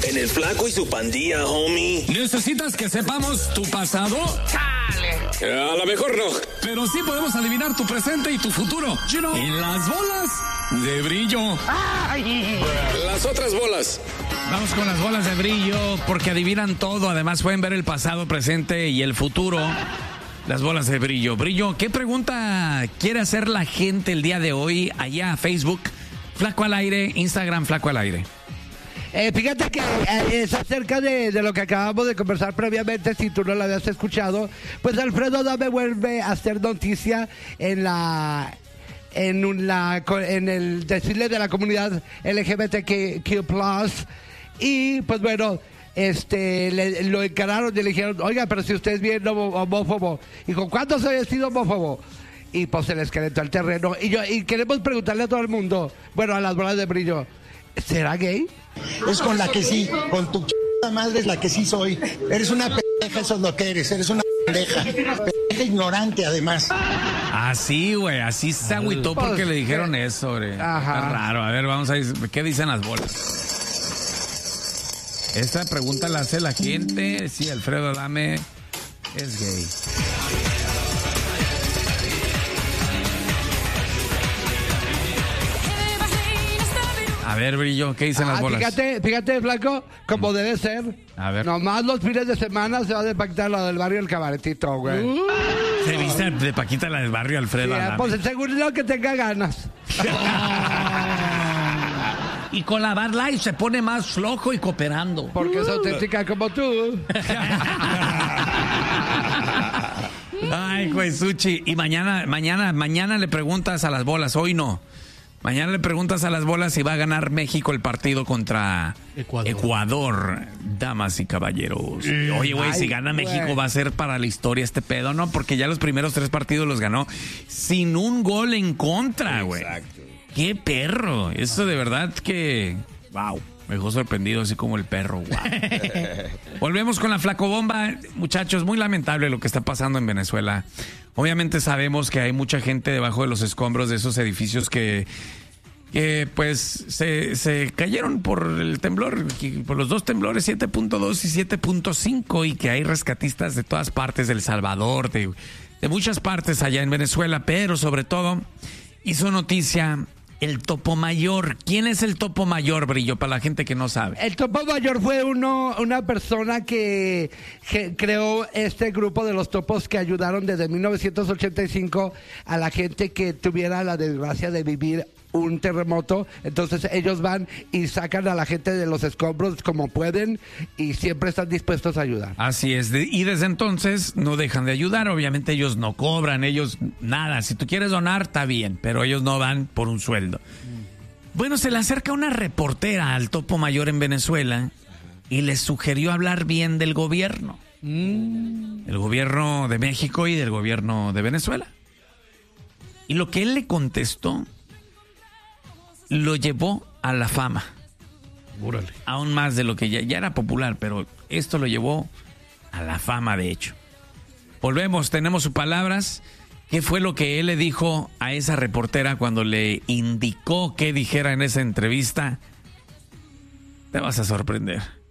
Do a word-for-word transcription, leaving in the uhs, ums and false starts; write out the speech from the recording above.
En el Flaco y su pandilla, homie. ¿Necesitas que sepamos tu pasado? ¡Chale! A lo mejor no. Pero sí podemos adivinar tu presente y tu futuro. You know, en las bolas de brillo. ¡Ay! Las otras bolas. Vamos con las bolas de brillo porque adivinan todo. Además pueden ver el pasado, presente y el futuro. Las bolas de brillo. Brillo, ¿qué pregunta quiere hacer la gente el día de hoy allá a Facebook? Flaco al aire, Instagram, Flaco al aire. Eh, fíjate que eh, es acerca de, de lo que acabamos de conversar previamente, si tú no lo habías escuchado. Pues Alfredo Adame vuelve a hacer noticia en la en un, la en el desfile de la comunidad L G B T Q plus, y pues bueno, este le, lo encararon y le dijeron, oiga, pero si usted es bien homófobo. Dijo, ¿cuándo se ha sido homófobo? Y pues se les calentó el terreno. Y yo y queremos preguntarle a todo el mundo, bueno, a las bolas de brillo, ¿será gay? Es con la que sí, con tu ch... madre es la que sí soy. Eres una pendeja, eso es lo que eres, eres una pendeja. Pendeja ignorante, además. Así, güey, así se agüitó porque pues, le dijeron eh, eso, güey. Ajá. Está raro. A ver, vamos a ver, ¿qué dicen las bolas? Esta pregunta la hace la gente. Sí, Alfredo Adame es gay. A ver, Brillo, ¿qué dicen ah, las bolas? Fíjate, fíjate, Flaco, como mm. debe ser. A ver. Nomás los fines de semana se va a despactar lo del barrio El Cabaretito, güey. Uh. Se viste de Paquita la del barrio, Alfredo. Sí, pues seguro que tenga ganas. Y con la Bud Light se pone más flojo y cooperando. Porque es auténtica como tú. Ay, güey, Suchi. Y mañana, mañana, mañana le preguntas a las bolas, hoy no. Mañana le preguntas a las bolas si va a ganar México el partido contra Ecuador, Ecuador damas y caballeros. Oye, güey, si gana México wey. va a ser para la historia este pedo, ¿no? Porque ya los primeros tres partidos los ganó sin un gol en contra, güey. Exacto. ¡Qué perro! Eso de verdad que... ¡Wow! Me dejó sorprendido así como el perro. Wow. Volvemos con la flacobomba. Muchachos, muy lamentable lo que está pasando en Venezuela. Obviamente sabemos que hay mucha gente debajo de los escombros de esos edificios que, que pues se, se cayeron por el temblor, por los dos temblores, siete punto dos y siete punto cinco, y que hay rescatistas de todas partes, de El Salvador, de, de muchas partes allá en Venezuela, pero sobre todo hizo noticia el Topo Mayor. ¿Quién es el Topo Mayor, Brillo, para la gente que no sabe? El Topo Mayor fue uno, una persona que, que creó este grupo de los topos que ayudaron desde mil novecientos ochenta y cinco a la gente que tuviera la desgracia de vivir un terremoto. Entonces ellos van y sacan a la gente de los escombros como pueden y siempre están dispuestos a ayudar. Así es, y desde entonces no dejan de ayudar. Obviamente ellos no cobran, ellos nada. Si tú quieres donar, está bien, pero ellos no van por un sueldo. Mm. Bueno, se le acerca una reportera al Topo Mayor en Venezuela y le sugirió hablar bien del gobierno. Mm. Del gobierno de México y del gobierno de Venezuela. Y lo que él le contestó lo llevó a la fama. Órale. Aún más de lo que ya, ya era popular, pero esto lo llevó a la fama, de hecho. Volvemos, tenemos sus palabras. ¿Qué fue lo que él le dijo a esa reportera cuando le indicó qué dijera en esa entrevista? Te vas a sorprender.